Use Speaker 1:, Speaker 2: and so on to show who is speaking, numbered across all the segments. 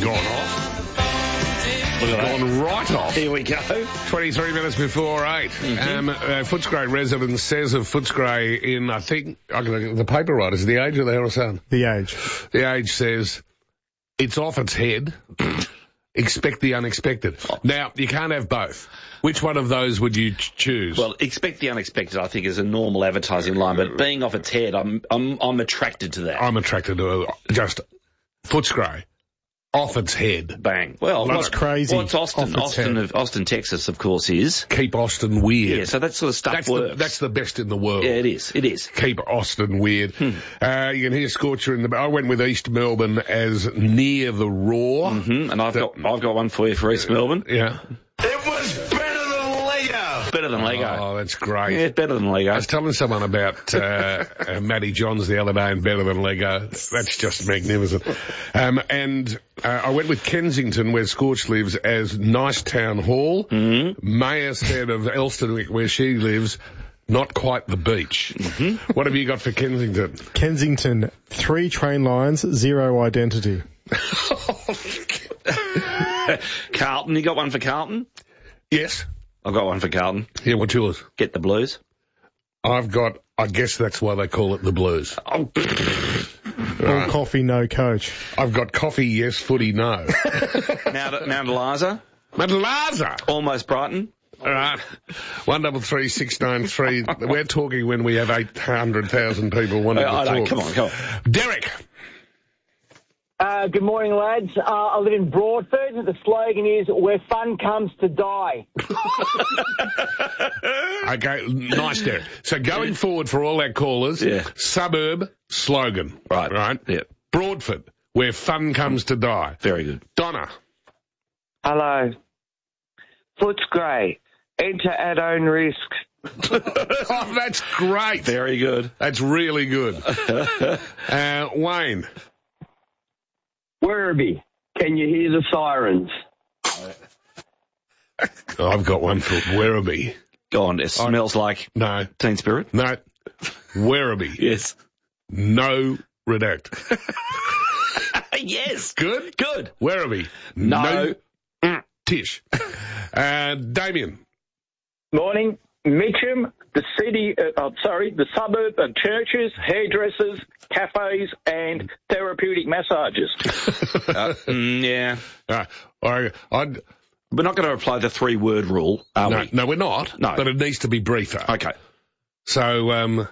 Speaker 1: gone off. Gone right off.
Speaker 2: Here we go.
Speaker 1: 23 minutes before 8. Footscray resident says of Footscray in, I think, the paper writers, The Age or the Herald Sun?
Speaker 3: The Age.
Speaker 1: The Age says, it's off its head. Expect the unexpected. Now, you can't have both. Which one of those would you choose?
Speaker 2: Well, expect the unexpected, I think, is a normal advertising line, but being off its head, I'm attracted to that.
Speaker 1: I'm attracted to just Footscray. Off its head.
Speaker 2: Bang. Well,
Speaker 3: What's crazy?
Speaker 2: What's Austin? Austin, Texas, of course, is.
Speaker 1: Keep Austin weird.
Speaker 2: Yeah, so that sort of stuff works.
Speaker 1: That's the best in the world.
Speaker 2: Yeah, it is. It is.
Speaker 1: Keep Austin weird. You can hear Scorcher in the... I went with East Melbourne as near the Roar.
Speaker 2: And I've got one for you for East Melbourne.
Speaker 1: Yeah.
Speaker 4: It was better than Lego.
Speaker 2: Better than Lego.
Speaker 1: Oh, that's great.
Speaker 2: Yeah, better than Lego.
Speaker 1: I was telling someone about Matty Johns the other day and Better Than Lego. That's just magnificent. And I went with Kensington, where Scorch lives, as Nice Town Hall. Maya said of Elsternwick, where she lives, not quite the beach. What have you got for Kensington?
Speaker 3: Kensington, 3 train lines, 0 identity.
Speaker 2: Carlton, you got one for Carlton?
Speaker 1: Yes.
Speaker 2: I've got one for Carlton.
Speaker 1: Yeah, what's yours?
Speaker 2: Get the Blues.
Speaker 1: I guess that's why they call it the Blues.
Speaker 2: Oh.
Speaker 3: All coffee, no coach.
Speaker 1: I've got coffee, yes, footy, no.
Speaker 2: Mount Eliza.
Speaker 1: Mount Eliza.
Speaker 2: Almost Brighton.
Speaker 1: All right. 133 693. We're talking when we have 800,000 people wanting to talk.
Speaker 2: Come on.
Speaker 1: Derek.
Speaker 5: Good morning, lads. I live in Broadford. The slogan is, where fun comes to die.
Speaker 1: Okay, nice, Derek. So going forward for all our callers, suburb slogan. Right?
Speaker 2: Yeah.
Speaker 1: Broadford, where fun comes to die.
Speaker 2: Very good.
Speaker 1: Donna.
Speaker 6: Hello. Footscray. Enter at own risk.
Speaker 1: Oh, that's great.
Speaker 2: Very good.
Speaker 1: That's really good. Wayne.
Speaker 7: Werribee, can you hear the sirens?
Speaker 1: I've got one for Werribee.
Speaker 2: Go on, it smells like...
Speaker 1: No.
Speaker 2: Teen Spirit?
Speaker 1: No. Werribee.
Speaker 2: Yes.
Speaker 1: No redact.
Speaker 2: Yes.
Speaker 1: Good?
Speaker 2: Good.
Speaker 1: Werribee.
Speaker 2: No.
Speaker 1: Tish. Damien.
Speaker 5: Morning. Mitcham, the suburb of churches, hairdressers, cafes, and therapeutic massages.
Speaker 2: Yeah.
Speaker 1: We're
Speaker 2: not going to apply the 3-word rule, are we?
Speaker 1: No, we're not.
Speaker 2: No.
Speaker 1: But it needs to be briefer.
Speaker 2: Okay.
Speaker 1: So,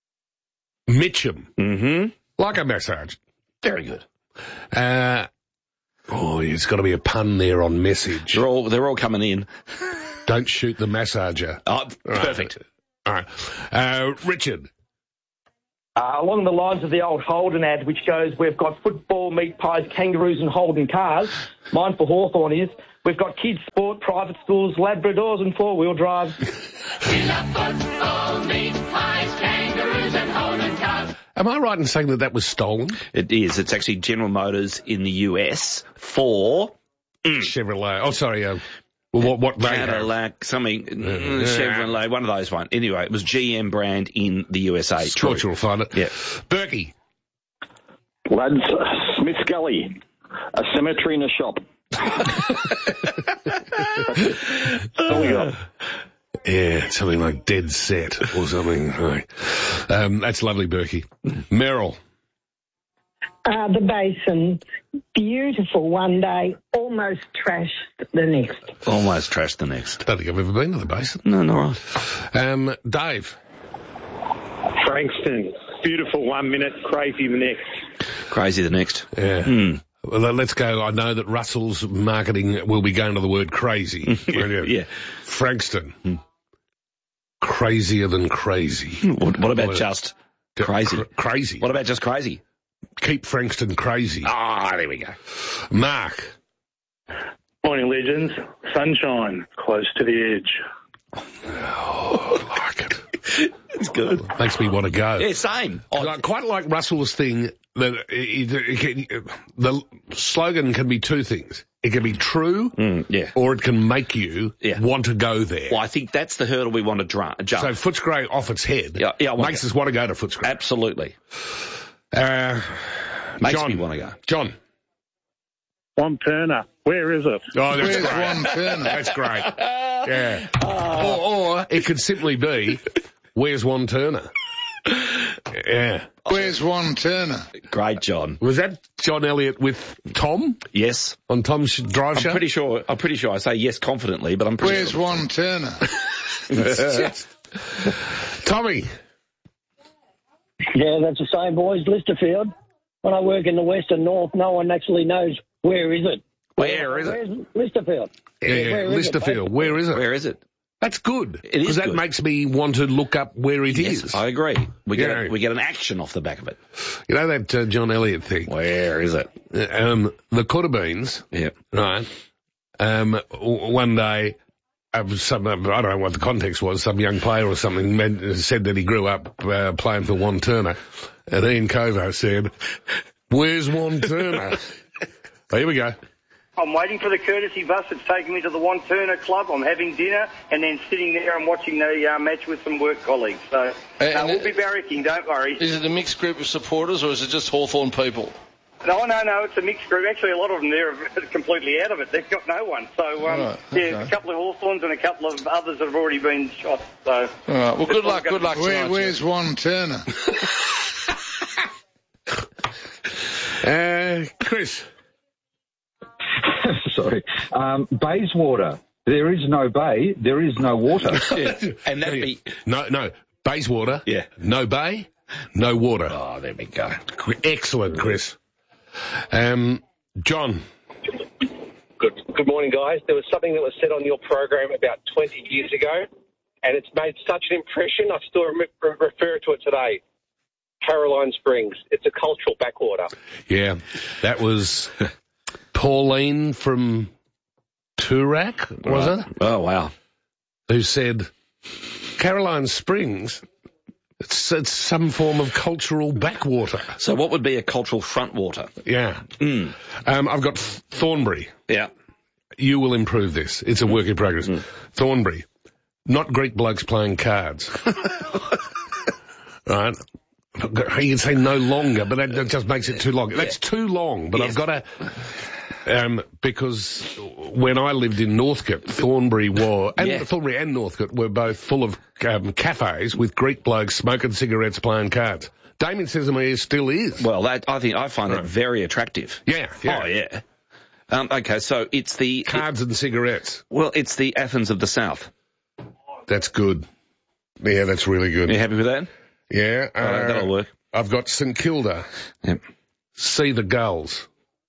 Speaker 1: Mitcham. Like a massage.
Speaker 2: Very good.
Speaker 1: There's got to be a pun there on message.
Speaker 2: They're all coming in.
Speaker 1: Don't shoot the massager.
Speaker 2: Oh, perfect.
Speaker 1: All right. Richard.
Speaker 5: Along the lines of the old Holden ad, which goes, we've got football, meat pies, kangaroos and Holden cars. Mine for Hawthorn is, we've got kids' sport, private schools, Labradors and 4-wheel drives.
Speaker 8: We love football, meat pies, kangaroos and Holden cars.
Speaker 1: Am I right in saying that was stolen?
Speaker 2: It is. It's actually General Motors in the US for...
Speaker 1: Chevrolet. Oh, sorry, what
Speaker 2: Cadillac, something, Chevrolet, one of those one. Anyway, it was GM brand in the USA.
Speaker 1: Scorcher will find it.
Speaker 2: Yeah.
Speaker 1: Berkey.
Speaker 7: Lads, Smith Gully, a cemetery in a shop.
Speaker 1: Yeah, something like Dead Set or something. Right. That's lovely, Berkey. Meryl.
Speaker 9: The Basin, beautiful one day, almost trashed the next.
Speaker 2: Almost trashed the next.
Speaker 1: I don't think I've ever been to the Basin.
Speaker 2: No, not
Speaker 1: right. Dave.
Speaker 10: Frankston, beautiful 1 minute, crazy the next.
Speaker 2: Crazy the next.
Speaker 1: Yeah. Well, let's go. I know that Russell's marketing will be going to the word crazy.
Speaker 2: Yeah.
Speaker 1: Frankston. Crazier than crazy.
Speaker 2: What about just crazy?
Speaker 1: Crazy.
Speaker 2: What about just crazy?
Speaker 1: Keep Frankston crazy.
Speaker 2: There we go.
Speaker 1: Mark.
Speaker 10: Morning, legends. Sunshine, close to the edge.
Speaker 1: Oh, I like it.
Speaker 2: It's good.
Speaker 1: Makes me want to go.
Speaker 2: Yeah, same.
Speaker 1: I quite like Russell's thing that the slogan can be two things. It can be true, or it can make you want to go there.
Speaker 2: Well, I think that's the hurdle we want to jump.
Speaker 1: So Footscray off its head makes us want to go to Footscray.
Speaker 2: Absolutely.
Speaker 1: Makes
Speaker 2: me want to go.
Speaker 1: John.
Speaker 10: One Turner. Where is it?
Speaker 1: Oh, that's
Speaker 11: Where's
Speaker 1: great.
Speaker 11: One Turner?
Speaker 1: That's great. Yeah. Or it could simply be, where's One Turner? Yeah.
Speaker 11: Where's One Turner?
Speaker 2: Great, John.
Speaker 1: Was that John Elliott with Tom
Speaker 2: Yes.
Speaker 1: on Tom's Drive Show?
Speaker 2: I'm pretty sure I say yes confidently, but I'm pretty
Speaker 11: Where's
Speaker 2: sure.
Speaker 11: One Turner?
Speaker 1: Tommy.
Speaker 12: Yeah, that's the same, boys. Listerfield. When I work in the west and north, no one actually knows where is it.
Speaker 2: Where is it?
Speaker 12: Where's Listerfield?
Speaker 1: Yeah,
Speaker 12: Where is it,
Speaker 1: Listerfield. Where is it?
Speaker 2: Where is it?
Speaker 1: That's good.
Speaker 2: It is
Speaker 1: Because that
Speaker 2: good.
Speaker 1: makes me want to look up where it
Speaker 2: Yes,
Speaker 1: is.
Speaker 2: I agree. We
Speaker 1: Yeah.
Speaker 2: get an action off the back of it.
Speaker 1: You know that John Elliott thing?
Speaker 2: Where is it?
Speaker 1: The Coulter Beans,
Speaker 2: Yeah.
Speaker 1: right? One day, I don't know what the context was, some young player or something said that he grew up playing for One Turner, and Ian Covo said, where's One Turner? Here we go.
Speaker 13: I'm waiting for the courtesy bus that's taking me to the One Turner Club. I'm having dinner and then sitting there and watching the match with some work colleagues. So we'll be barracking, don't worry.
Speaker 11: Is it a mixed group of supporters or is it just Hawthorn people?
Speaker 13: No, it's a mixed group. Actually, a lot of them there are completely out of it. They've got no one. So,
Speaker 11: Right, okay.
Speaker 13: a couple of Hawthorns and a couple of others that have already been shot. So,
Speaker 11: All right, well, good luck
Speaker 13: Good luck
Speaker 11: tonight. Where's One Turner?
Speaker 1: Chris.
Speaker 14: Sorry. Bayswater. There is no bay. There is no water.
Speaker 2: And that'd be...
Speaker 1: No. Bayswater.
Speaker 2: Yeah.
Speaker 1: No bay, no water.
Speaker 2: Oh, there we go.
Speaker 1: Excellent, Chris. John.
Speaker 15: Good morning, guys. There was something that was said on your program about 20 years ago, and it's made such an impression, I still refer to it today. Caroline Springs. It's a cultural backwater.
Speaker 1: Yeah, that was Pauline from Toorak, was it?
Speaker 2: Oh, wow.
Speaker 1: Who said, Caroline Springs, it's some form of cultural backwater.
Speaker 2: So what would be a cultural frontwater?
Speaker 1: Yeah. I've got Thornbury.
Speaker 2: Yeah.
Speaker 1: You will improve this. It's a work in progress. Thornbury. Not Greek blokes playing cards. Right? You can say no longer, but that just makes it too long. That's too long, but I've got to... because when I lived in Northcote, Thornbury and Northcote were both full of cafes with Greek blokes smoking cigarettes, playing cards. Damien says to me, it still is.
Speaker 2: Well, I find that very attractive.
Speaker 1: Yeah.
Speaker 2: Oh, yeah. Okay, so it's the...
Speaker 1: Cards and cigarettes.
Speaker 2: Well, it's the Athens of the South.
Speaker 1: That's good. Yeah, that's really good.
Speaker 2: You happy with that?
Speaker 1: Yeah.
Speaker 2: That'll work.
Speaker 1: I've got St Kilda.
Speaker 2: Yep.
Speaker 1: See the gulls.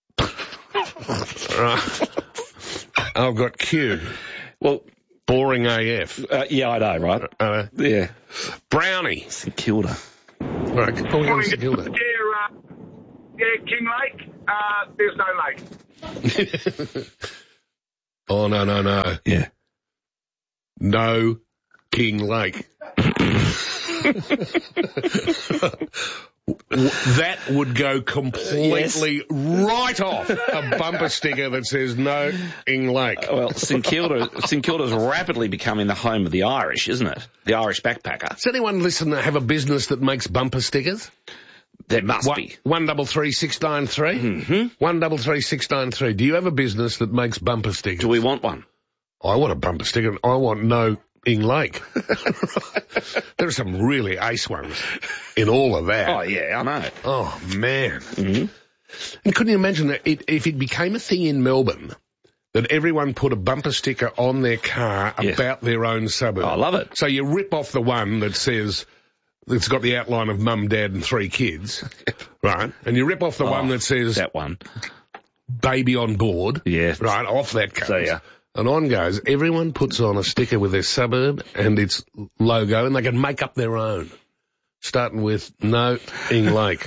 Speaker 1: Right. I've got Q.
Speaker 2: Well,
Speaker 1: boring AF.
Speaker 2: Yeah, I know, right? Yeah.
Speaker 1: Brownie.
Speaker 2: St Kilda.
Speaker 1: Right, St Kilda.
Speaker 16: King Lake. There's no lake.
Speaker 1: Oh, no.
Speaker 2: Yeah.
Speaker 1: No King Lake. That would go completely right off a bumper sticker that says no King Lake.
Speaker 2: Well, St Kilda's rapidly becoming the home of the Irish, isn't it? The Irish backpacker.
Speaker 1: Does anyone listen that have a business that makes bumper stickers?
Speaker 2: There must be.
Speaker 1: 133693?
Speaker 2: Mm-hmm.
Speaker 1: 133693. Do you have a business that makes bumper stickers?
Speaker 2: Do we want one?
Speaker 1: I want a bumper sticker. I want no Ing Lake. There are some really ace ones in all of that.
Speaker 2: Oh, yeah, I know.
Speaker 1: Oh, man.
Speaker 2: Mm-hmm.
Speaker 1: And couldn't you imagine that if it became a thing in Melbourne, that everyone put a bumper sticker on their car about their own suburb?
Speaker 2: Oh, I love it.
Speaker 1: So you rip off the one that says... It's got the outline of mum, dad and 3 kids, right? And you rip off the one that says...
Speaker 2: That one.
Speaker 1: Baby on board.
Speaker 2: Yeah.
Speaker 1: Right, off that comes.
Speaker 2: See ya.
Speaker 1: And on goes, everyone puts on a sticker with their suburb and its logo, and they can make up their own. Starting with no Ing Lake.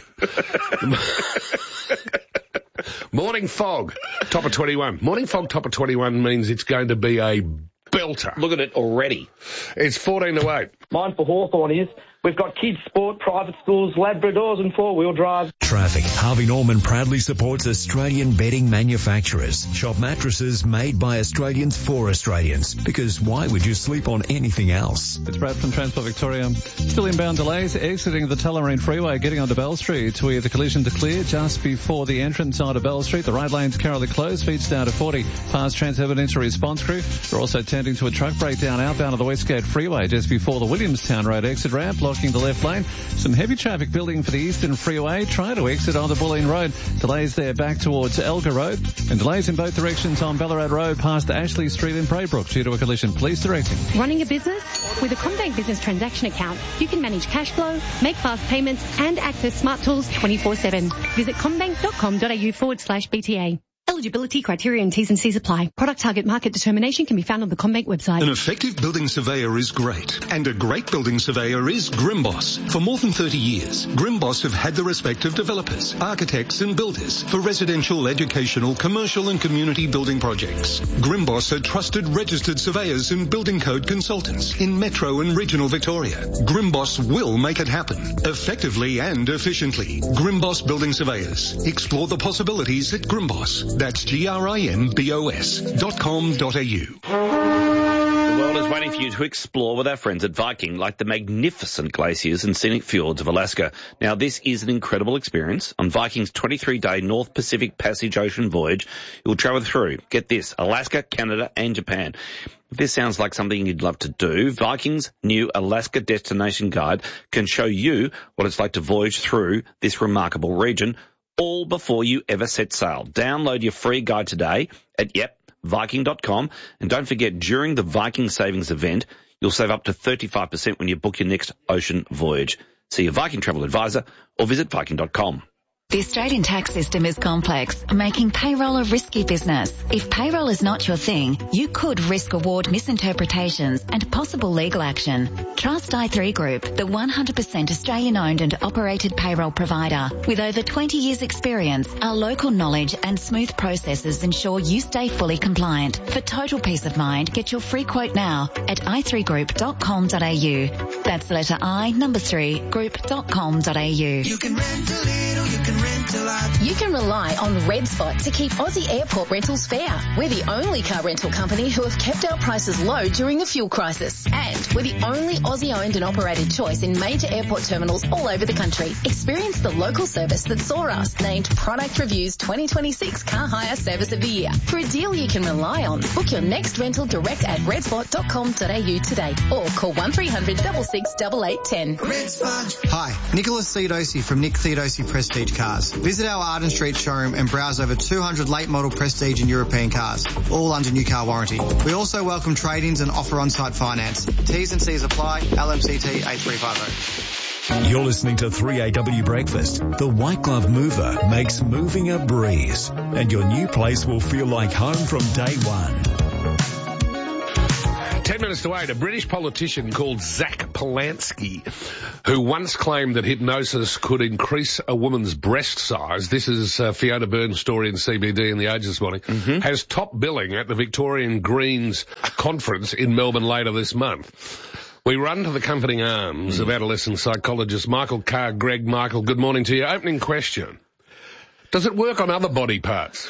Speaker 1: Morning fog, top of 21. Morning fog, top of 21 means it's going to be a belter.
Speaker 2: Look at it already.
Speaker 1: It's 14 to 8.
Speaker 5: Mine for Hawthorn is, We've got kids sport, private schools, Labradors and four-wheel drive.
Speaker 17: Traffic. Harvey Norman proudly supports Australian bedding manufacturers. Shop mattresses made by Australians for Australians. Because why would you sleep on anything else?
Speaker 18: It's Brad from Transport Victoria. Still inbound delays exiting the Tullamarine Freeway, getting onto Bell Street with the collision to clear just before the entrance onto Bell Street. The right lane's currently closed. Speeds down to 40. Fast Transurban Incident Response crew. They're also tending to a truck breakdown outbound of the Westgate Freeway just before the Williamstown Road exit ramp, blocking the left lane. Some heavy traffic building for the Eastern Freeway. Try to exit on the Bulleen Road. Delays there back towards Elgar Road. And delays in both directions on Ballarat Road past Ashley Street in Braybrook due to a collision. Police directing.
Speaker 19: Running a business? With a CommBank Business Transaction Account, you can manage cash flow, make fast payments and access smart tools 24/7. Visit commbank.com.au/BTA. Eligibility criteria and T's and C's apply. Product target market determination can be found on the CommBank website.
Speaker 20: An effective building surveyor is great, and a great building surveyor is Grimboss. For more than 30 years, Grimboss have had the respect of developers, architects and builders for residential, educational, commercial and community building projects. Grimboss are trusted registered surveyors and building code consultants in Metro and regional Victoria. Grimboss will make it happen, effectively and efficiently. Grimboss Building Surveyors. Explore the possibilities at Grimboss. That's GRIMBOS.com.au.
Speaker 2: The world is waiting for you to explore with our friends at Viking, like the magnificent glaciers and scenic fjords of Alaska. Now, this is an incredible experience. On Viking's 23-day North Pacific Passage Ocean voyage, you'll travel through, get this, Alaska, Canada and Japan. If this sounds like something you'd love to do, Viking's new Alaska Destination Guide can show you what it's like to voyage through this remarkable region, all before you ever set sail. Download your free guide today at, Viking.com. And don't forget, during the Viking Savings event, you'll save up to 35% when you book your next ocean voyage. See your Viking travel advisor or visit Viking.com.
Speaker 21: The Australian tax system is complex, making payroll a risky business. If payroll is not your thing, you could risk award misinterpretations and possible legal action. Trust i3 Group, the 100% Australian-owned and operated payroll provider. With over 20 years' experience, our local knowledge and smooth processes ensure you stay fully compliant. For total peace of mind, get your free quote now at i3group.com.au. That's the letter I, number 3, group.com.au.
Speaker 22: You can rent a little, you can rent a lot.
Speaker 23: You can rely on Red Spot to keep Aussie airport rentals fair. We're the only car rental company who have kept our prices low during the fuel crisis. And we're the only Aussie-owned and operated choice in major airport terminals all over the country. Experience the local service that saw us named Product Review's 2026 Car Hire Service of the Year. For a deal you can rely on, book your next rental direct at redspot.com.au today or call 1300 66 8810.
Speaker 22: Red Spot.
Speaker 24: Hi, Nicholas Theodosi from Nick Theodosi Prestige Cars. Visit our Arden Street showroom and browse over 200 late model Prestige and European cars, all under new car warranty. We also welcome trade-ins and offer on-site finance. T's and C's apply. LMCT 8350.
Speaker 17: You're listening to 3AW Breakfast. The White Glove Mover makes moving a breeze, and your new place will feel like home from day one.
Speaker 1: 10 minutes to 8, a British politician called Zach Polanski, who once claimed that hypnosis could increase a woman's breast size, this is Fiona Byrne's story in CBD in the Age this morning, has top billing at the Victorian Greens conference in Melbourne later this month. We run to the comforting arms of adolescent psychologist Michael Carr. Greg, Michael, good morning to you. Opening question. Does it work on other body parts?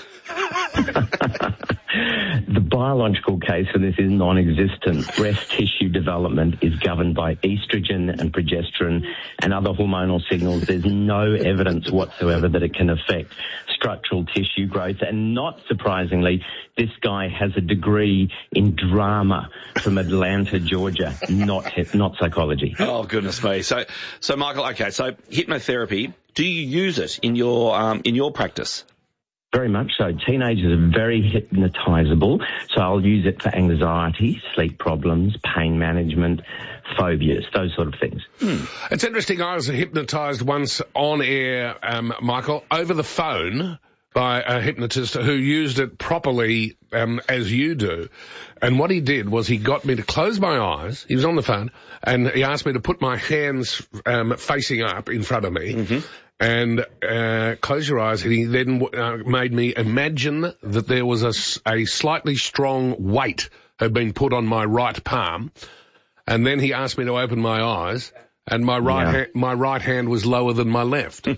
Speaker 25: The biological case for this is non-existent. Breast tissue development is governed by estrogen and progesterone and other hormonal signals. There's no evidence whatsoever that it can affect structural tissue growth. And not surprisingly, this guy has a degree in drama from Atlanta, Georgia, not psychology.
Speaker 2: Oh, goodness me. So Michael, okay, so hypnotherapy, do you use it in your practice?
Speaker 25: Very much so. Teenagers are very hypnotizable, so I'll use it for anxiety, sleep problems, pain management, phobias, those sort of things.
Speaker 1: It's interesting. I was hypnotized once on air, Michael, over the phone by a hypnotist who used it properly, as you do. And what he did was he got me to close my eyes. He was on the phone, and he asked me to put my hands facing up in front of me. And close your eyes. And he then made me imagine that there was a slightly strong weight had been put on my right palm. And then he asked me to open my eyes. And my right hand was lower than my left.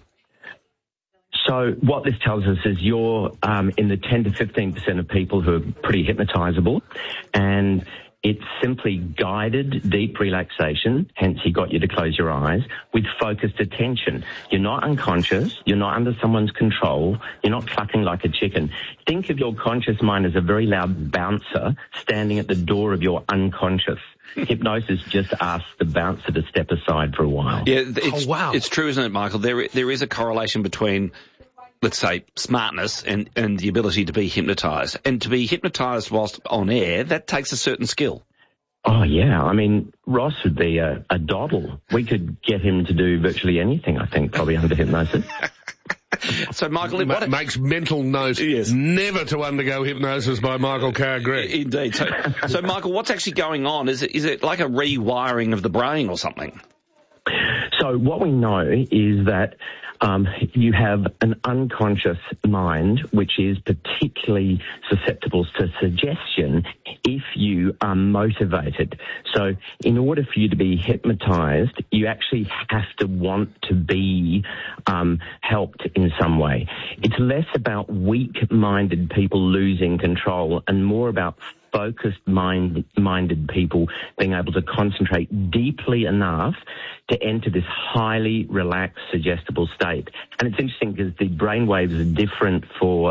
Speaker 25: So what this tells us is you're in the 10 to 15% of people who are pretty hypnotisable, and it's simply guided deep relaxation, hence he got you to close your eyes, with focused attention. You're not unconscious, you're not under someone's control, you're not clucking like a chicken. Think of your conscious mind as a very loud bouncer standing at the door of your unconscious. Hypnosis just asks the bouncer to step aside for a while.
Speaker 2: Yeah, it's true, isn't it, Michael? There is a correlation between, let's say, smartness and the ability to be hypnotised. And to be hypnotised whilst on air, that takes a certain skill.
Speaker 25: Oh, yeah. I mean, Ross would be a doddle. We could get him to do virtually anything, I think, probably under hypnosis.
Speaker 2: So, Michael, what
Speaker 1: makes mental note never to undergo hypnosis by Michael Carr-Gregg.
Speaker 2: Indeed. So, Michael, what's actually going on? Is it like a rewiring of the brain or something?
Speaker 25: So what we know is that you have an unconscious mind which is particularly susceptible to suggestion if you are motivated. So in order for you to be hypnotized, you actually have to want to be helped in some way. It's less about weak-minded people losing control and more about focused minded people being able to concentrate deeply enough to enter this highly relaxed, suggestible state. And it's interesting because the brain waves are different for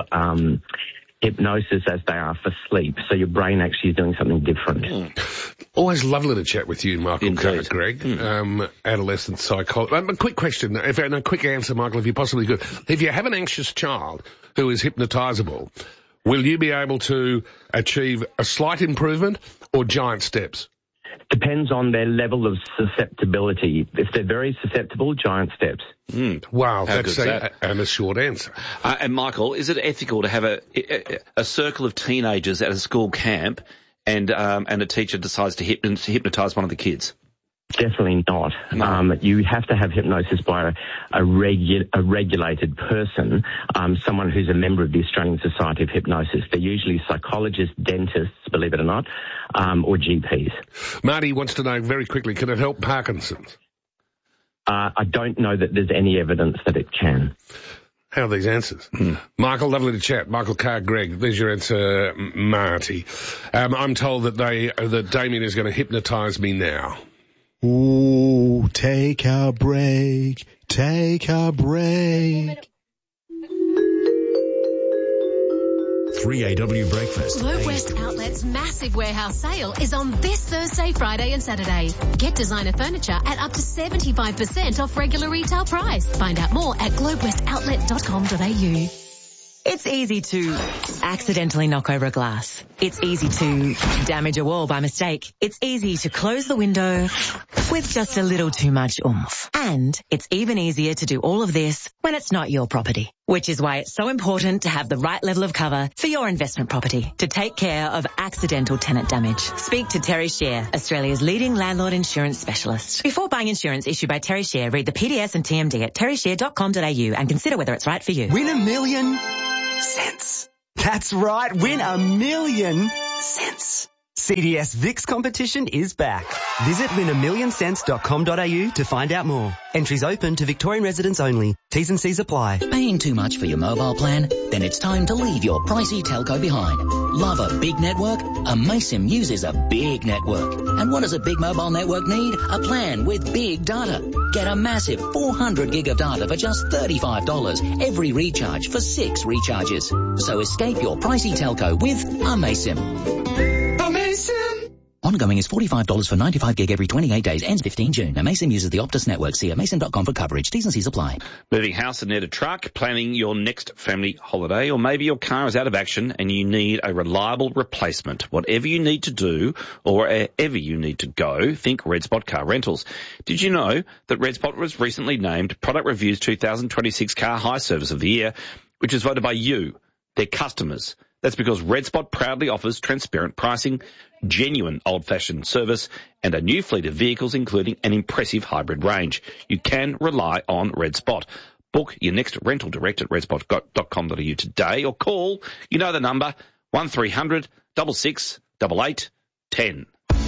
Speaker 25: hypnosis as they are for sleep. So your brain actually is doing something different.
Speaker 1: Always lovely to chat with you, Michael Carr-Gregg, adolescent psychologist. A quick question, and a quick answer, Michael, if you possibly could. If you have an anxious child who is hypnotisable, will you be able to achieve a slight improvement or giant steps?
Speaker 25: Depends on their level of susceptibility. If they're very susceptible, giant steps.
Speaker 1: Wow, that's a short answer.
Speaker 2: And Michael, is it ethical to have a circle of teenagers at a school camp and a teacher decides to hypnotise one of the kids?
Speaker 25: Definitely not. No. You have to have hypnosis by a regulated person, someone who's a member of the Australian Society of Hypnosis. They're usually psychologists, dentists, believe it or not, or GPs.
Speaker 1: Marty wants to know very quickly, can it help Parkinson's?
Speaker 25: I don't know that there's any evidence that it can.
Speaker 1: How are these answers? Michael, lovely to chat. Michael Carr-Gregg, there's your answer, Marty. I'm told that Damien is going to hypnotise me now.
Speaker 3: Ooh, take a break, take a break.
Speaker 17: 3AW Breakfast.
Speaker 23: Globe West Outlet's massive warehouse sale is on this Thursday, Friday and Saturday. Get designer furniture at up to 75% off regular retail price. Find out more at globewestoutlet.com.au.
Speaker 4: It's easy to accidentally knock over a glass. It's easy to damage a wall by mistake. It's easy to close the window with just a little too much oomph. And it's even easier to do all of this when it's not your property. Which is why it's so important to have the right level of cover for your investment property to take care of accidental tenant damage. Speak to Terry Share, Australia's leading landlord insurance specialist. Before buying insurance issued by Terry Share, read the PDS and TMD at terryshare.com.au and consider whether it's right for you.
Speaker 6: Win $1 million cents. That's right, win $1 million cents. CDS VIX competition is back. Visit win1millioncents.com.au to find out more. Entries open to Victorian residents only. T's and C's apply.
Speaker 7: Paying too much for your mobile plan? Then it's time to leave your pricey telco behind. Love a big network? Amaysim uses a big network. And what does a big mobile network need? A plan with big data. Get a massive 400 gig of data for just $35 every recharge for 6 recharges. So escape your pricey telco with Amaysim. Ongoing is $45 for 95 gig every 28 days. Ends 15 June. Amaysim uses the Optus network. See amaysim.com for coverage. T's and C's apply.
Speaker 2: Moving house and need a truck, planning your next family holiday, or maybe your car is out of action and you need a reliable replacement. Whatever you need to do or wherever you need to go, think Red Spot Car Rentals. Did you know that Red Spot was recently named Product Review's 2026 Car Hire Service of the Year, which is voted by you, their customers? That's because Red Spot proudly offers transparent pricing, genuine old-fashioned service, and a new fleet of vehicles, including an impressive hybrid range. You can rely on Red Spot. Book your next rental direct at redspot.com.au today, or call, you know the number, 1300 66 88 10.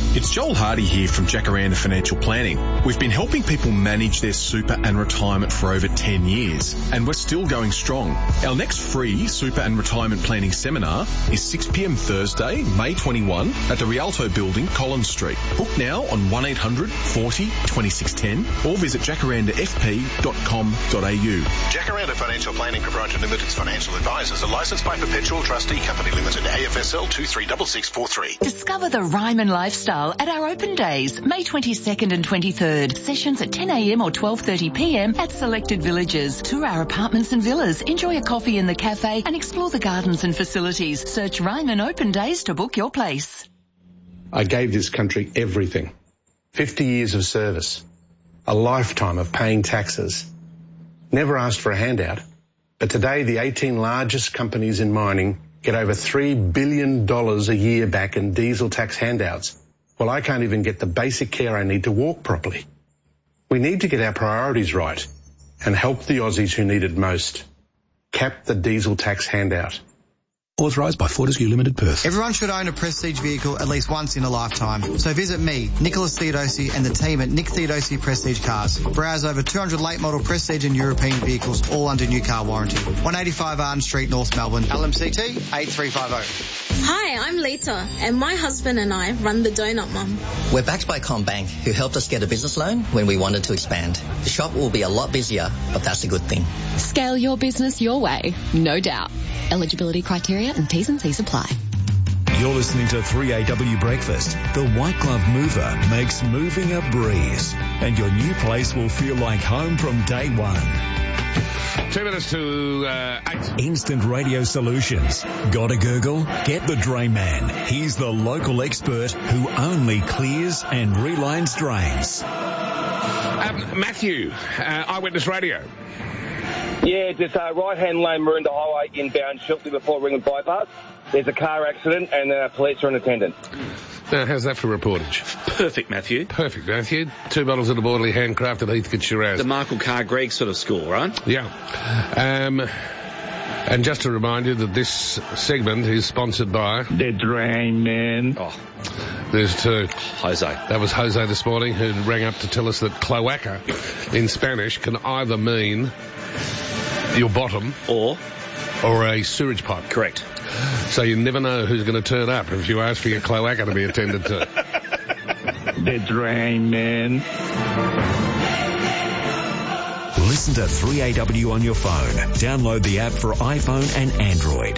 Speaker 8: It's Joel Hardy here from Jacaranda Financial Planning. We've been helping people manage their super and retirement for over 10 years, and we're still going strong. Our next free super and retirement planning seminar is 6 p.m. Thursday, May 21 at the Rialto Building, Collins Street. Book now on 1800 40 2610 or visit jacarandafp.com.au.
Speaker 9: Jacaranda Financial Planning Proprietary Limited's financial advisors are licensed by Perpetual Trustee Company Limited, AFSL 236643.
Speaker 10: Discover the Ryman lifestyle at our open days, May 22nd and 23rd. Sessions at 10 a.m. or 12:30 p.m. at selected villages. Tour our apartments and villas, enjoy a coffee in the cafe and explore the gardens and facilities. Search Ryman Open Days to book your place.
Speaker 12: I gave this country everything. 50 years of service. A lifetime of paying taxes. Never asked for a handout. But today the 18 largest companies in mining get over $3 billion a year back in diesel tax handouts. Well, I can't even get the basic care I need to walk properly. We need to get our priorities right and help the Aussies who need it most. Cap the diesel tax handout.
Speaker 13: Authorised by Fortescue Limited, Perth.
Speaker 24: Everyone should own a Prestige vehicle at least once in a lifetime. So visit me, Nicholas Theodosi, and the team at Nick Theodosi Prestige Cars. Browse over 200 late model Prestige and European vehicles, all under new car warranty. 185 Arden Street, North Melbourne. LMCT 8350.
Speaker 26: Hi, I'm Lita, and my husband and I run the Donut Mum.
Speaker 27: We're backed by CommBank, who helped us get a business loan when we wanted to expand. The shop will be a lot busier, but that's a good thing.
Speaker 28: Scale your business your way, no doubt. Eligibility criteria and T's and C's apply.
Speaker 17: You're listening to 3AW Breakfast. The White Glove Mover makes moving a breeze, and your new place will feel like home from day one.
Speaker 1: 2 minutes to 8.
Speaker 17: Instant Radio Solutions. Got a gurgle? Get the Drain Man. He's the local expert who only clears and relines drains.
Speaker 1: Matthew, Eyewitness Radio.
Speaker 29: Yeah, just right-hand lane, Maroondah Highway, inbound shortly before Ringwood Bypass. There's a car accident and police are in attendance.
Speaker 1: Now, how's that for reportage?
Speaker 2: Perfect, Matthew.
Speaker 1: 2 bottles of the Borderly handcrafted Heathcote Shiraz.
Speaker 2: The Michael Carr Gregg sort of score, right?
Speaker 1: Yeah. And just to remind you that this segment is sponsored by
Speaker 14: The Drain Man.
Speaker 2: Oh.
Speaker 1: There's two.
Speaker 2: Jose.
Speaker 1: That was Jose this morning, who rang up to tell us that cloaca in Spanish can either mean your bottom or a sewage pipe.
Speaker 2: Correct.
Speaker 1: So you never know who's going to turn up if you ask for your cloaca to be attended to.
Speaker 14: The Drain Man.
Speaker 17: Listen to 3AW on your phone. Download the app for iPhone and Android.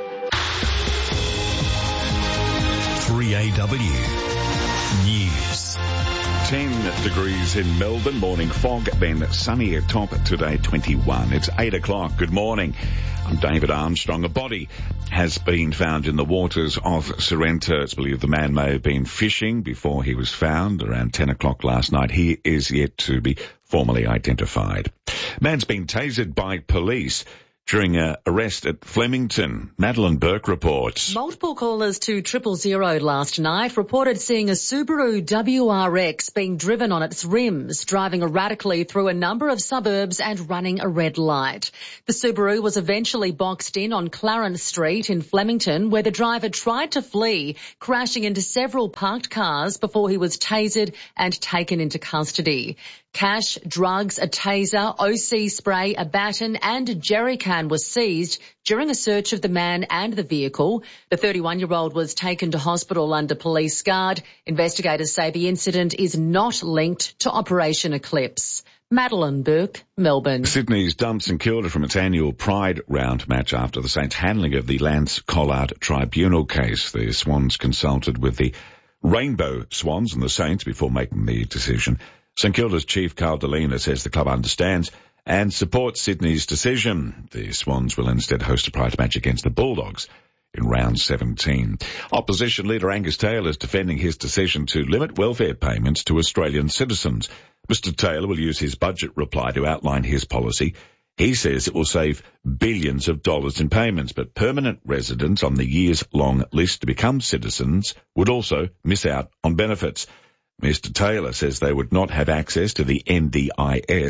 Speaker 17: 3AW News.
Speaker 30: 10 degrees in Melbourne, morning fog, then sunny at top today, 21. It's 8 o'clock. Good morning. I'm David Armstrong. A body has been found in the waters of Sorrento. It's believed the man may have been fishing before he was found around 10 o'clock last night. He is yet to be formally identified. Man's been tasered by police during an arrest at Flemington. Madeline Burke reports.
Speaker 31: Multiple callers to 000 last night reported seeing a Subaru WRX being driven on its rims, driving erratically through a number of suburbs and running a red light. The Subaru was eventually boxed in on Clarence Street in Flemington, where the driver tried to flee, crashing into several parked cars before he was tasered and taken into custody. Cash, drugs, a taser, OC spray, a baton and a jerry can was seized during a search of the man and the vehicle. The 31-year-old was taken to hospital under police guard. Investigators say the incident is not linked to Operation Eclipse. Madeline Burke, Melbourne.
Speaker 30: Sydney's dumped St Kilda from its annual Pride Round match after the Saints' handling of the Lance Collard Tribunal case. The Swans consulted with the Rainbow Swans and the Saints before making the decision. St Kilda's chief Carl Delina says the club understands and supports Sydney's decision. The Swans will instead host a Pride match against the Bulldogs in round 17. Opposition leader Angus Taylor is defending his decision to limit welfare payments to Australian citizens. Mr Taylor will use his budget reply to outline his policy. He says it will save billions of dollars in payments, but permanent residents on the years-long list to become citizens would also miss out on benefits. Mr Taylor says they would not have access to the NDIS,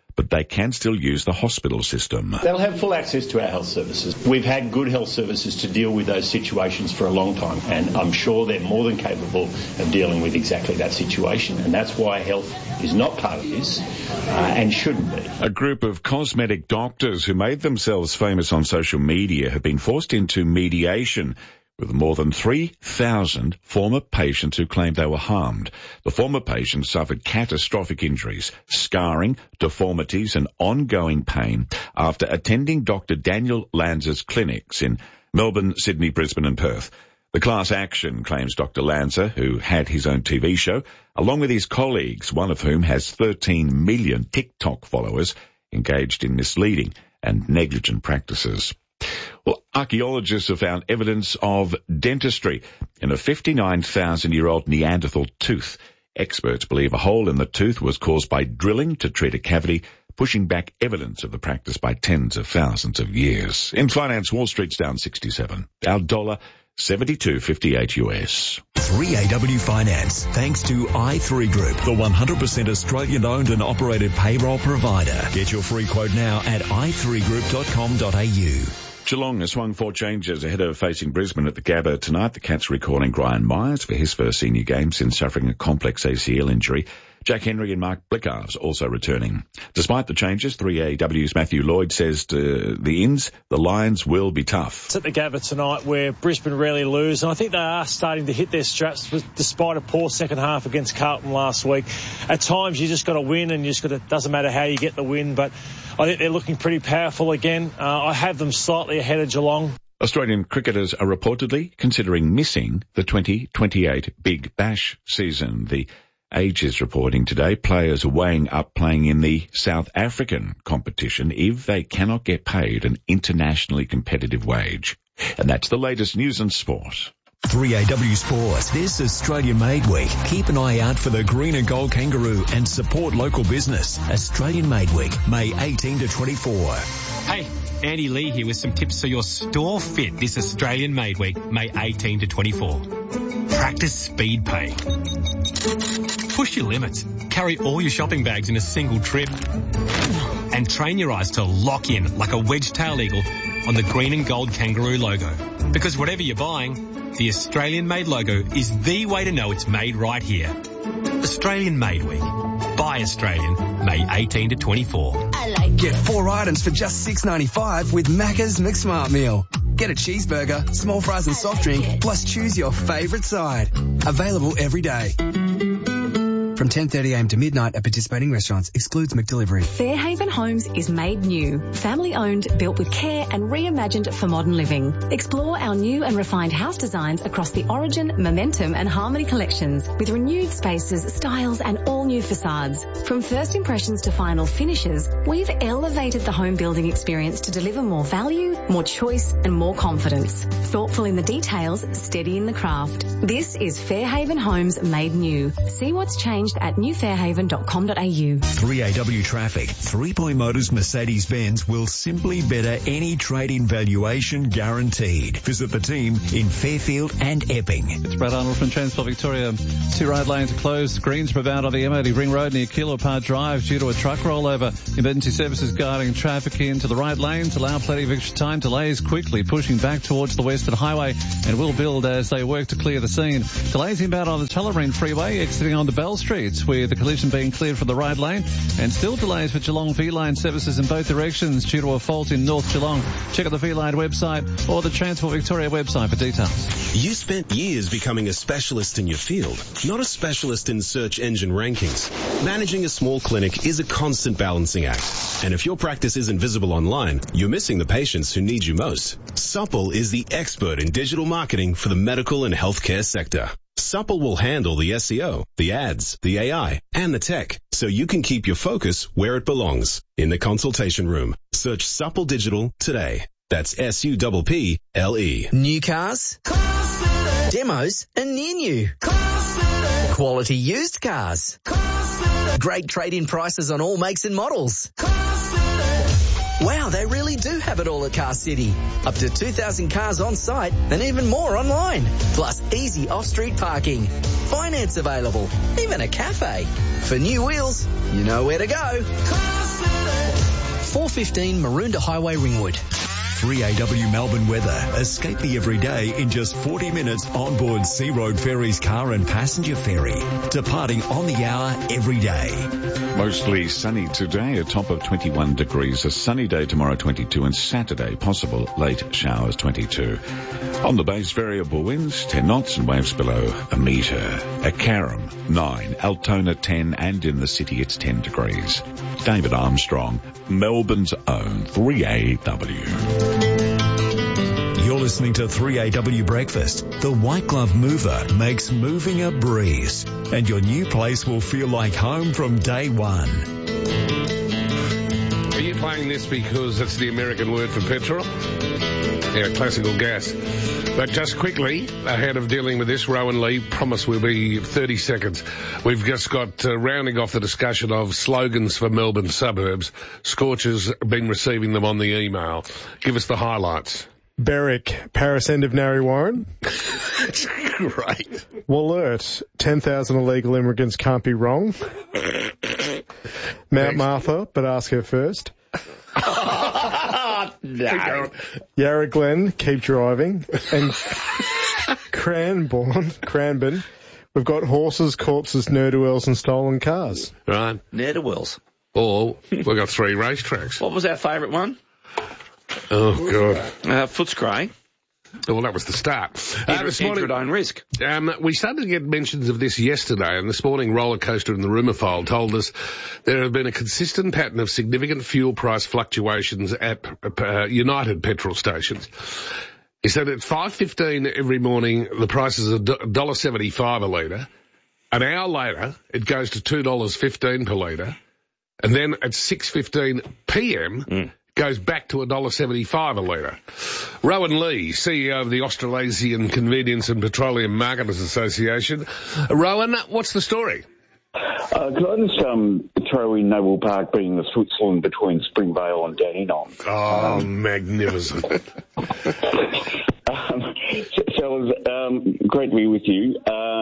Speaker 30: but they can still use the hospital system.
Speaker 3: They'll have full access to our health services. We've had good health services to deal with those situations for a long time, and I'm sure they're more than capable of dealing with exactly that situation, and that's why health is not part of this and shouldn't be.
Speaker 30: A group of cosmetic doctors who made themselves famous on social media have been forced into mediation with more than 3,000 former patients who claimed they were harmed. The former patients suffered catastrophic injuries, scarring, deformities and ongoing pain after attending Dr. Daniel Lanza's clinics in Melbourne, Sydney, Brisbane and Perth. The class action claims Dr. Lanza, who had his own TV show, along with his colleagues, one of whom has 13 million TikTok followers, engaged in misleading and negligent practices. Well, archaeologists have found evidence of dentistry in a 59,000-year-old Neanderthal tooth. Experts believe a hole in the tooth was caused by drilling to treat a cavity, pushing back evidence of the practice by tens of thousands of years. In finance, Wall Street's down 67. Our dollar, 72.58 US.
Speaker 17: 3AW Finance, thanks to i3 Group, the 100% Australian-owned and operated payroll provider. Get your free quote now at i3group.com.au.
Speaker 30: Geelong has swung 4 changes ahead of facing Brisbane at the Gabba tonight. The Cats recalling Brian Myers for his first senior game since suffering a complex ACL injury. Jack Henry and Mark Blickarves also returning. Despite the changes, 3AW's Matthew Lloyd says to the Inns, the Lions will be tough.
Speaker 5: It's at the Gabba tonight where Brisbane rarely lose, and I think they are starting to hit their straps despite a poor second half against Carlton last week. At times you just got to win, and it doesn't matter how you get the win, but I think they're looking pretty powerful again. I have them slightly ahead of Geelong.
Speaker 30: Australian cricketers are reportedly considering missing the 2028 Big Bash season. The Age is reporting today players are weighing up playing in the South African competition if they cannot get paid an internationally competitive wage. And that's the latest news and sport.
Speaker 17: 3AW Sports, this Australian Made Week. Keep an eye out for the green and gold kangaroo and support local business. Australian Made Week, May 18 to 24.
Speaker 11: Hey, Andy Lee here with some tips for your store fit this Australian Made Week, May 18 to 24. Practice speed pay. Push your limits. Carry all your shopping bags in a single trip. And train your eyes to lock in like a wedge-tailed eagle on the green and gold kangaroo logo. Because whatever you're buying, the Australian Made logo is the way to know it's made right here. Australian Made Week. Buy Australian, May 18 to 24.
Speaker 15: Get 4 items for just $6.95 with Macca's McSmart Meal. Get a cheeseburger, small fries and soft drink, plus choose your favourite side. Available every day. From 10:30am to midnight at participating restaurants. Excludes McDelivery.
Speaker 16: Fairhaven Homes is made new. Family owned, built with care and reimagined for modern living. Explore our new and refined house designs across the Origin, Momentum and Harmony collections with renewed spaces, styles and all new facades. From first impressions to final finishes, we've elevated the home building experience to deliver more value, more choice and more confidence. Thoughtful in the details, steady in the craft. This is Fairhaven Homes made new. See what's changed at newfairhaven.com.au.
Speaker 17: 3AW Traffic. 3 Point Motors Mercedes-Benz will simply better any trade-in valuation guaranteed. Visit the team in Fairfield and Epping.
Speaker 18: It's Brad Arnold from Transport Victoria. 2 road lanes are closed. Greens abound on the MOD Ring Road near Keilor Park Drive due to a truck rollover. Emergency services guiding traffic into the right lanes allow plenty of extra time. Delays quickly pushing back towards the Western Highway and will build as they work to clear the scene. Delays inbound on the Tullamarine Freeway exiting onto Bell Street, where the collision being cleared from the right lane, and still delays for Geelong V-Line services in both directions due to a fault in North Geelong. Check out the V-Line website or the Transport Victoria website for details.
Speaker 19: You spent years becoming a specialist in your field, not a specialist in search engine rankings. Managing a small clinic is a constant balancing act, and if your practice isn't visible online, you're missing the patients who need you most. Supple is the expert in digital marketing for the medical and healthcare sector. Supple will handle the SEO, the ads, the AI, and the tech, so you can keep your focus where it belongs, in the consultation room. Search Supple Digital today. That's SUPPLE.
Speaker 20: New cars, demos, and near new. Quality used cars. Great trade-in prices on all makes and models. Wow, they really do have it all at Car City. Up to 2,000 cars on site and even more online. Plus easy off-street parking. Finance available. Even a cafe. For new wheels, you know where to go.
Speaker 15: 415 Maroondah Highway, Ringwood.
Speaker 17: 3AW Melbourne weather. Escape the everyday in just 40 minutes on board Sea Road Ferries car and passenger ferry. Departing on the hour every day.
Speaker 30: Mostly sunny today, a top of 21 degrees. A sunny day tomorrow, 22, and Saturday, possible late showers, 22. On the base, variable winds, 10 knots and waves below a metre. At Carrum, 9. Altona, 10, and in the city, it's 10 degrees. David Armstrong, Melbourne's own 3AW.
Speaker 17: You're listening to 3AW Breakfast. The White Glove Mover makes moving a breeze, and your new place will feel like home from day one.
Speaker 1: Are you playing this because it's the American word for petrol? Yeah, classical gas. But just quickly, ahead of dealing with this, Rowan Lee, promise we'll be 30 seconds. We've just got rounding off the discussion of slogans for Melbourne suburbs. Scorch has been receiving them on the email. Give us the highlights.
Speaker 4: Berwick, Paris end of Narre Warren.
Speaker 1: Great.
Speaker 4: Wollert, 10,000 illegal immigrants can't be wrong. Mount Martha, but ask her first.
Speaker 2: No.
Speaker 4: Yarra Glen, keep driving. And Cranbourne, we've got horses, corpses, ne'er-do-wells and stolen cars.
Speaker 1: Right.
Speaker 2: Ne'er-do-wells.
Speaker 1: Or we've got 3 racetracks.
Speaker 2: What was our favourite one?
Speaker 1: Oh, God.
Speaker 2: Footscray.
Speaker 1: Well, that was the start.
Speaker 2: This morning, at own risk.
Speaker 1: We started to get mentions of this yesterday, and this morning Roller Coaster in the rumour file told us there have been a consistent pattern of significant fuel price fluctuations at United petrol stations. He said at 5:15 every morning the price is $1.75 a litre. An hour later it goes to $2.15 per litre, and then at 6:15 p.m. goes back to $1.75 a litre. Rowan Lee, CEO of the Australasian Convenience and Petroleum Marketers Association. Rowan, what's the story?
Speaker 6: Can I just throw in Noble Park being the Switzerland between Springvale and Dandenong?
Speaker 1: Oh, magnificent.
Speaker 6: So great to be with you.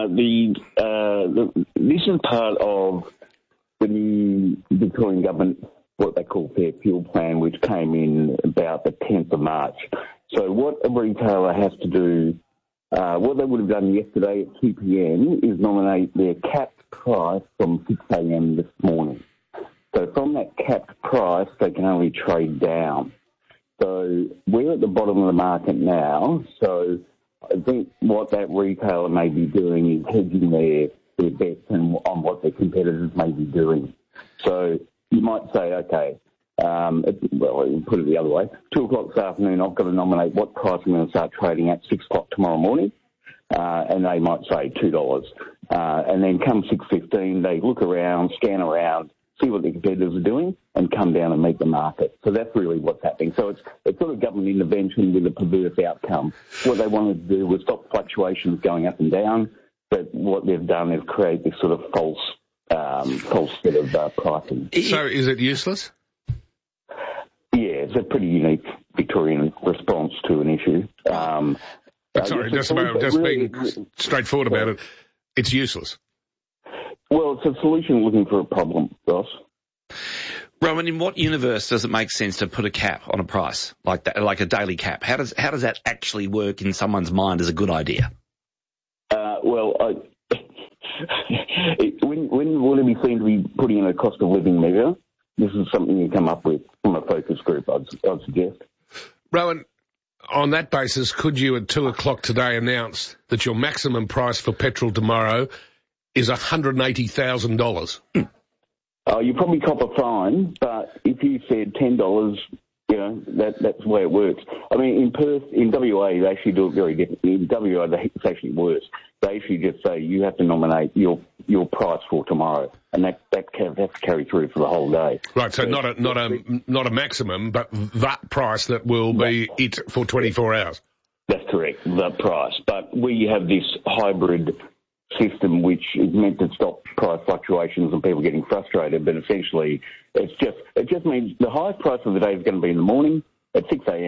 Speaker 6: This is part of the new Victorian government, what they call Fair Fuel Plan, which came in about the 10th of March. So what a retailer has to do, what they would have done yesterday at 2 p.m. is nominate their capped price from 6 a.m. this morning. So from that capped price, they can only trade down. So we're at the bottom of the market now. So I think what that retailer may be doing is hedging their bets on what their competitors may be doing. So you might say, okay, put it the other way. 2 o'clock this afternoon, I've got to nominate what price I'm going to start trading at 6 o'clock tomorrow morning. And they might say $2. And then come 6:15, they look around, scan around, see what the competitors are doing, and come down and meet the market. So that's really what's happening. So it's sort of government intervention with a perverse outcome. What they wanted to do was stop fluctuations going up and down, but what they've done is create this sort of false set of pricing.
Speaker 1: So is it useless?
Speaker 6: Yeah, it's a pretty unique Victorian response to an issue.
Speaker 1: Sorry, just being straightforward about it, it's useless.
Speaker 6: Well, it's a solution looking for a problem, Ross.
Speaker 2: Rowan, in what universe does it make sense to put a cap on a price like that, like a daily cap? How does that actually work in someone's mind as a good idea?
Speaker 6: When will it be seen to be putting in a cost of living measure? This is something you come up with from a focus group, I'd suggest.
Speaker 1: Rowan, on that basis, could you at 2 o'clock today announce that your maximum price for petrol tomorrow is $180,000?
Speaker 6: You probably cop a fine, but if you said $10, that's the way it works. I mean, in Perth, in WA, they actually do it very differently. In WA, it's actually worse. They actually just say you have to nominate your price for tomorrow, and that has to carry through for the whole day.
Speaker 1: Right, so not a maximum, but that price that will be it for 24 hours.
Speaker 6: That's correct, the price. But we have this hybrid system which is meant to stop price fluctuations and people getting frustrated, but essentially it just means the highest price of the day is going to be in the morning at 6 a.m.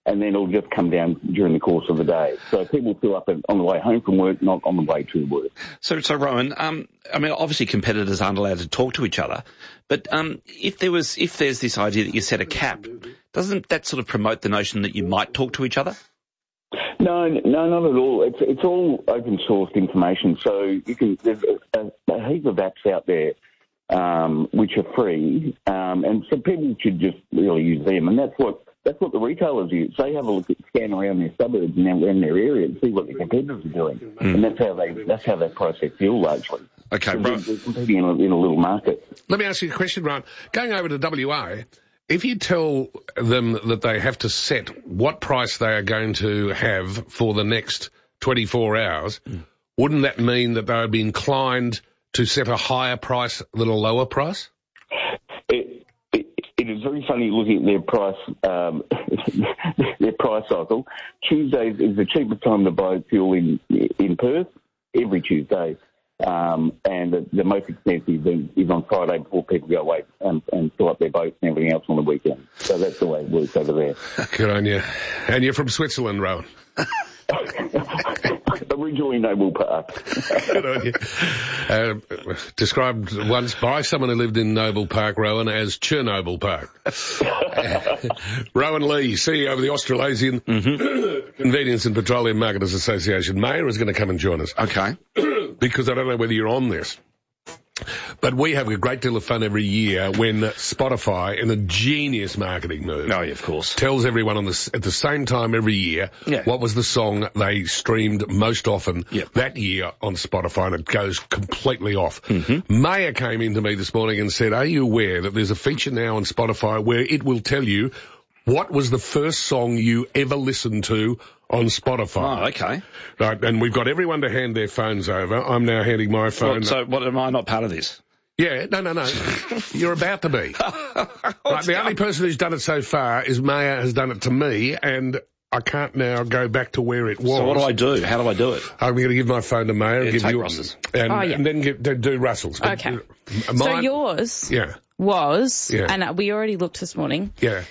Speaker 6: and then it'll just come down during the course of the day. So people fill up on the way home from work, not on the way to work.
Speaker 2: So Rowan, I mean, obviously competitors aren't allowed to talk to each other, but if there's this idea that you set a cap, doesn't that sort of promote the notion that you might talk to each other?
Speaker 6: No, not at all. It's all open sourced information. So you can, there's a heap of apps out there which are free, and so people should just really use them. And that's what the retailers use. They have a look, scan around their suburbs and around their area and see what their competitors are doing, and that's how they price their fuel largely.
Speaker 2: Okay,
Speaker 6: so they're competing in a little market.
Speaker 1: Let me ask you a question, Ryan. Going over to WA. If you tell them that they have to set what price they are going to have for the next 24 hours, wouldn't that mean that they would be inclined to set a higher price than a lower price?
Speaker 6: It is very funny looking at their price, their price cycle. Tuesdays is the cheapest time to buy fuel in Perth, every Tuesday. And the most expensive is on Friday before people go away and fill up their boats and everything else on the weekend. So that's the way it works over there.
Speaker 1: Good on you. And you're from Switzerland, Rowan.
Speaker 6: Originally Noble Park.
Speaker 1: Good on you. Described once by someone who lived in Noble Park, Rowan, as Chernobyl Park. Rowan Lee, CEO of the Australasian Convenience and Petroleum Marketers Association. Mayor is going to come and join us.
Speaker 2: Okay.
Speaker 1: Because I don't know whether you're on this, but we have a great deal of fun every year when Spotify, in a genius marketing move,
Speaker 2: oh, yeah, of course,
Speaker 1: tells everyone at the same time every year what was the song they streamed most often that year on Spotify, and it goes completely off. Maya came in to me this morning and said, are you aware that there's a feature now on Spotify where it will tell you what was the first song you ever listened to on Spotify?
Speaker 2: Oh, okay.
Speaker 1: Right, and we've got everyone to hand their phones over. I'm now handing my phone.
Speaker 2: So what, am I not part of this?
Speaker 1: Yeah, no. You're about to be. Right, the only person who's done it so far is Maya has done it to me, and I can't now go back to where it was.
Speaker 2: So what do I do? How do I do it?
Speaker 1: I'm going to give my phone to Maya and give you
Speaker 2: Russell's.
Speaker 1: And then do Russell's.
Speaker 7: Okay. So yours was, and we already looked this morning.
Speaker 1: Yeah.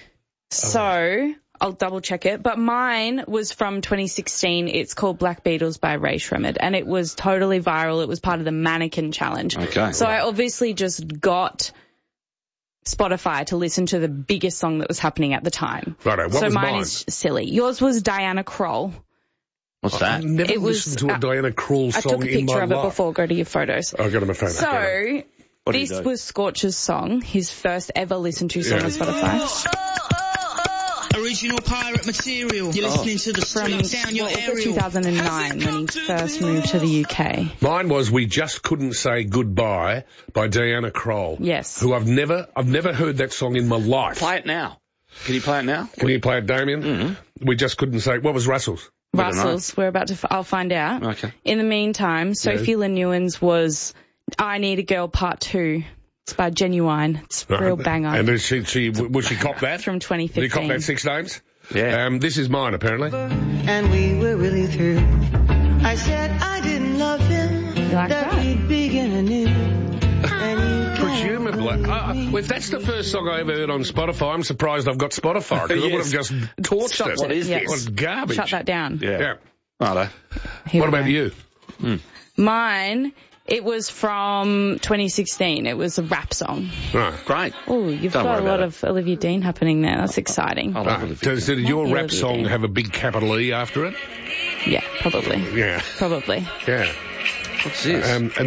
Speaker 7: So I'll double check it, but mine was from 2016. It's called Black Beatles by Ray Shremmerd, and it was totally viral. It was part of the Mannequin Challenge.
Speaker 2: Okay.
Speaker 7: So I obviously just got Spotify to listen to the biggest song that was happening at the time.
Speaker 1: Righto.
Speaker 7: So mine is silly. Yours was Diana Krall.
Speaker 2: What's that?
Speaker 1: I've never listened to a Diana Krall song in my life.
Speaker 7: I took a picture of it before. Go to your photos.
Speaker 1: I've got it on my phone.
Speaker 7: So this was Scorch's song, his first ever listened to song on Spotify.
Speaker 8: Original pirate material. You're listening to the streets down your area.
Speaker 7: 2009 when he first moved to the UK.
Speaker 1: Mine was We Just Couldn't Say Goodbye by Diana Krall.
Speaker 7: Yes.
Speaker 1: Who I've never heard that song in my life.
Speaker 2: Play it now. Can you play it now?
Speaker 1: Can you play it, Damien? We Just Couldn't Say. What was Russell's?
Speaker 7: Russell's. We're about to. I'll find out.
Speaker 2: Okay.
Speaker 7: In the meantime, Sophie Lynn-Newens was I Need a Girl Part 2. It's by Genuine. It's a real banger.
Speaker 1: And was she cop that?
Speaker 7: From 2015.
Speaker 1: Did you cop that 6 names?
Speaker 2: Yeah.
Speaker 1: This is mine, apparently.
Speaker 8: And we were really through. I said I didn't love him.
Speaker 7: You like that?
Speaker 8: We'd begin anew.
Speaker 1: Presumably. If that's the first song I ever heard on Spotify, I'm surprised I've got Spotify, because I would have just torched it.
Speaker 2: What is this?
Speaker 1: What garbage.
Speaker 7: Shut that down.
Speaker 1: Yeah.
Speaker 2: Righto.
Speaker 1: What about you?
Speaker 7: Mine, it was from 2016. It was a rap song.
Speaker 1: Right.
Speaker 2: Great.
Speaker 7: Oh, you've got a lot of Olivia Dean happening there. That's exciting.
Speaker 1: Did your rap song have a big capital E after it?
Speaker 7: Yeah, probably.
Speaker 1: Yeah.
Speaker 7: Probably.
Speaker 1: Yeah.
Speaker 2: What's this?
Speaker 1: And